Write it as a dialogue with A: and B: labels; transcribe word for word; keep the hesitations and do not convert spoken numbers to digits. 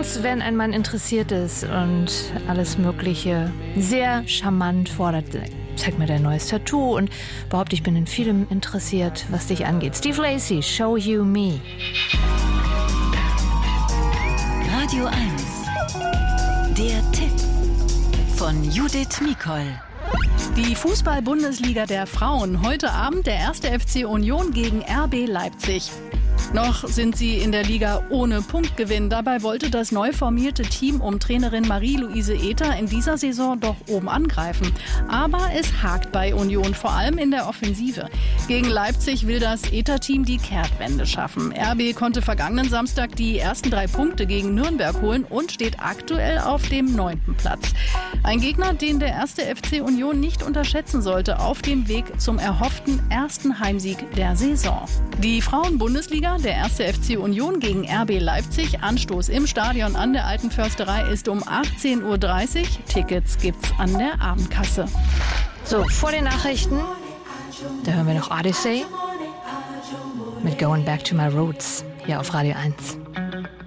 A: Übrigens, wenn ein Mann interessiert ist und alles Mögliche sehr charmant fordert, zeig mir dein neues Tattoo und behaupte, ich bin in vielem interessiert, was dich angeht. Steve Lacy, Show You Me.
B: Radio eins. Der Tipp von Judith Mikol.
C: Die Fußball-Bundesliga der Frauen. Heute Abend der erste F C Union gegen R B Leipzig. Noch sind sie in der Liga ohne Punktgewinn. Dabei wollte das neu formierte Team um Trainerin Marie-Louise Ether in dieser Saison doch oben angreifen. Aber es hakt bei Union, vor allem in der Offensive. Gegen Leipzig will das Ether-Team die Kehrtwende schaffen. R B konnte vergangenen Samstag die ersten drei Punkte gegen Nürnberg holen und steht aktuell auf dem neunten Platz. Ein Gegner, den der erste F C Union nicht unterschätzen sollte, auf dem Weg zum erhofften ersten Heimsieg der Saison. Die Frauen-Bundesliga, der erste F C Union gegen R B Leipzig. Anstoß im Stadion an der Alten Försterei ist um achtzehn Uhr dreißig. Tickets gibt's an der Abendkasse.
A: So, vor den Nachrichten, da hören wir noch Odyssey mit Going Back to My Roots hier auf Radio eins.